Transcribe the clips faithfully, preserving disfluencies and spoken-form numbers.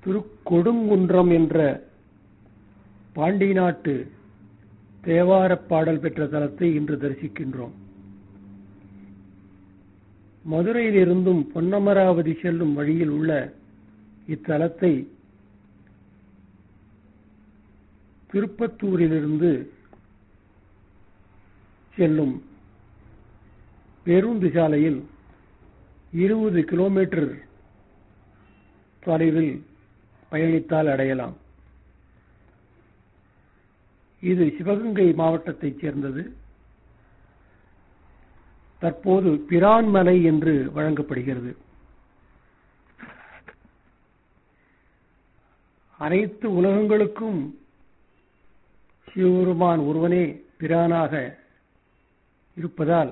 திருக்கொடுங்குன்றம் என்ற பாண்டி நாட்டு தேவாரப் பாடல் பெற்ற தலத்தை இன்று தரிசிக்கின்றோம். மதுரையிலிருந்தும் பொன்னமராவதி செல்லும் வழியில் உள்ள இத்தலத்தை திருப்பத்தூரிலிருந்து செல்லும் பேருந்து சாலையில் இருபது கிலோமீட்டர் தொலைவில் பயணித்தால் அடையலாம். இது சிவகங்கை மாவட்டத்தைச் சேர்ந்தது. தற்போது பிரான்மலை என்று வழங்கப்படுகிறது. அனைத்து உலகங்களுக்கும் சிவபெருமான் ஒருவனே பிரானாக இருப்பதால்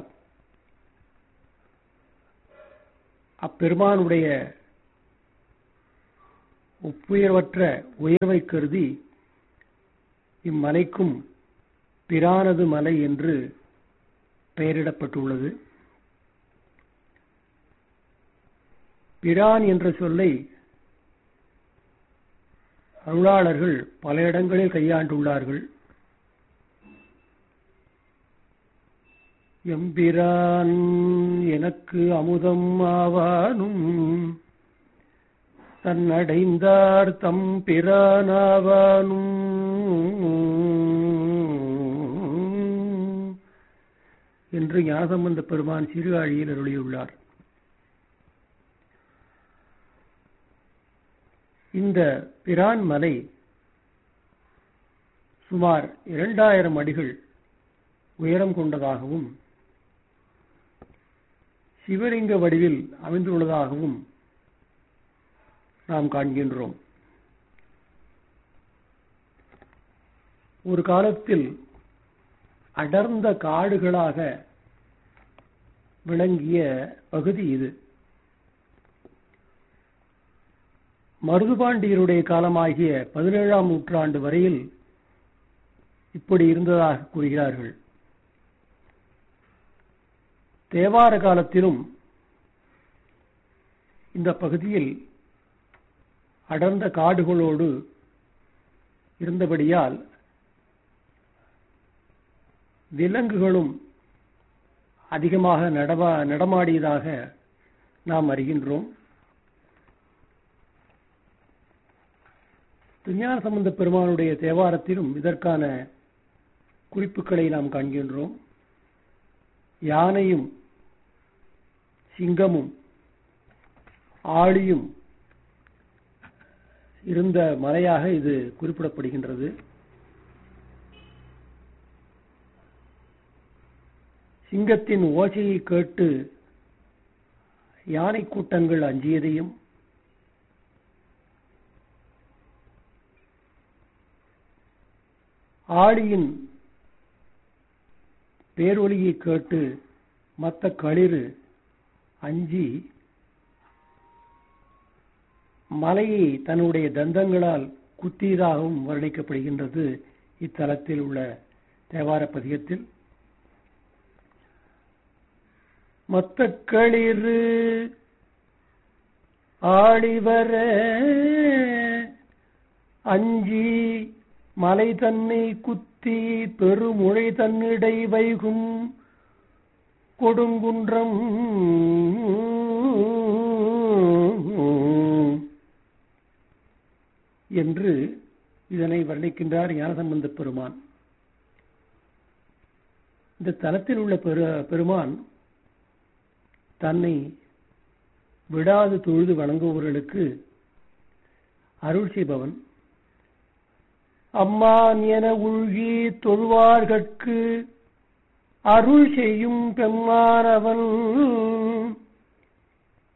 அப்பெருமானுடைய ஒப்புயர்வற்ற உயர்வை கருதி இம்மலைக்கும் பிரானது மலை என்று பெயரிடப்பட்டுள்ளது. பிரான் என்ற சொல்லை அருளாளர்கள் பல இடங்களில் கையாண்டுள்ளார்கள். எம்பிரான் எனக்கு அமுதம் ஆவானும் தன்னடைந்தார் தம் பிரானாவானும் என்று ஞானசம்பந்த பெருமான் சீர்காழியில் அருளியுள்ளார். இந்த பிரான் மலை சுமார் இரண்டாயிரம் அடிகள் உயரம் கொண்டதாகவும் சிவலிங்க வடிவில் அமைந்துள்ளதாகவும் நாம் காண்கின்றோம். ஒரு காலத்தில் அடர்ந்த காடுகளாக விளங்கிய பகுதி இது. மருதுபாண்டியருடைய காலமாகிய பதினேழாம் நூற்றாண்டு வரையில் இப்படி இருந்ததாக கூறுகிறார்கள். தேவார காலத்திலும் இந்த பகுதியில் அடர்ந்த காடுகளோடு இருந்தபடியால் விலங்குகளும் அதிகமாக நடமா நடமாடியதாக நாம் அறிகின்றோம். திருஞான சம்பந்த பெருமானுடைய தேவாரத்திலும் இதற்கான குறிப்புகளை நாம் காண்கின்றோம். யானையும் சிங்கமும் ஆழியும் இருந்த மலையாக இது குறிப்பிடப்படுகின்றது. சிங்கத்தின் ஓசையை கேட்டு யானை கூட்டங்கள் அஞ்சியதையும், ஆழியின் பேரொலியை கேட்டு மத்த களிறு அஞ்சி மலையை தன்னுடைய தந்தங்களால் குத்தியதாகவும் வர்ணிக்கப்படுகின்றது இத்தலத்தில் உள்ள தேவார பதிகத்தில். மத்த களிறு ஆழிவர அஞ்சி மலை தன்னை குத்தி பெருமுழை தன்னிடை வைகும் கொடுங்குன்றம் என்று இதனை வர்ணிக்கின்றார் ஞானசம்பந்த பெருமான். இந்த தலத்தில் உள்ள பெருமான் தன்னை விடாது தொழுது வணங்குபவர்களுக்கு அருள் செய்பவன். அம்மான் என உள்கி தொழுவார்கட்கு அருள் செய்யும் பெம்மானவன்